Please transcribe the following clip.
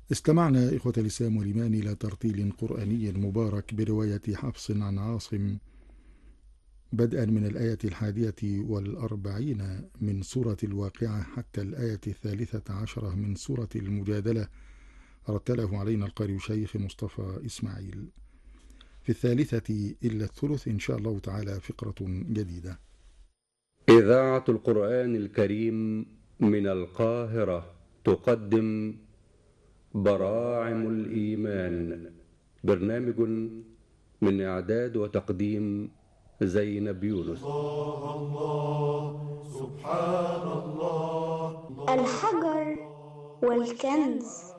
استمعنا إخوة الإسلام والإيمان إلى ترتيل قرآني مبارك برواية حفص عن عاصم، بدءا من الآية 41 من سورة الواقعة حتى الآية 13 من سورة المجادلة. رتله علينا القارئ شيخ مصطفى إسماعيل. في 1:03 إن شاء الله تعالى فقرة جديدة. إذاعة القرآن الكريم من القاهرة تقدم براعم الإيمان، برنامج من إعداد وتقديم زينب يونس. الله سبحان الله. الحجر والكنز.